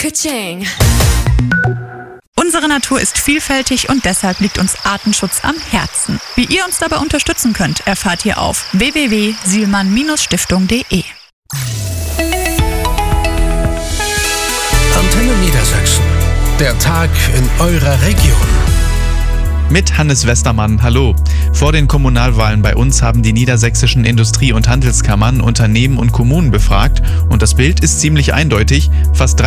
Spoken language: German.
Ka-ching. Unsere Natur ist vielfältig und deshalb liegt uns Artenschutz am Herzen. Wie ihr uns dabei unterstützen könnt, erfahrt ihr auf www.sielmann-stiftung.de. Antenne Niedersachsen. Der Tag in eurer Region. Mit Hannes Westermann, hallo. Vor den Kommunalwahlen bei uns haben die niedersächsischen Industrie- und Handelskammern Unternehmen und Kommunen befragt und das Bild ist ziemlich eindeutig. Fast